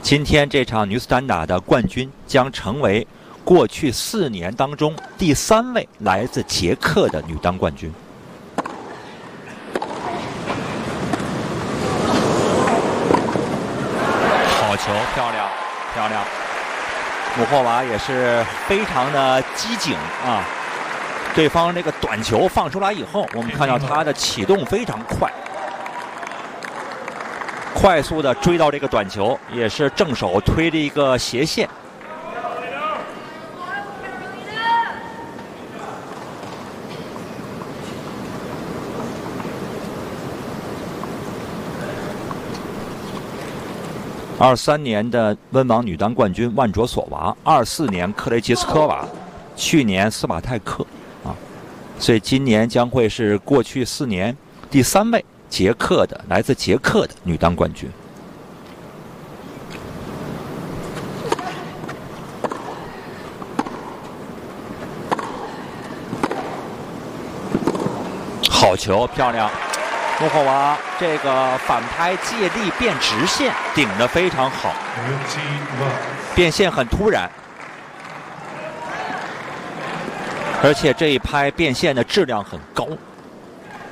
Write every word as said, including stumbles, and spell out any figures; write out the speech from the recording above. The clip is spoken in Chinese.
今天这场女子单打的冠军将成为过去四年当中第三位来自捷克的女单冠军。好球，漂亮，漂亮！穆霍娃也是非常的机警啊。对方这个短球放出来以后，我们看到她的启动非常快。 快速的追到这个短球，也是正手推了一个斜线。二三年的温网女单冠军万卓索娃，二四年克雷吉斯科娃，去年斯瓦泰克啊，所以今年将会是过去四年第三位。 捷克的来自捷克的女单冠军，好球，漂亮！穆霍娃这个反拍借力变直线，顶得非常好，变线很突然，而且这一拍变线的质量很高。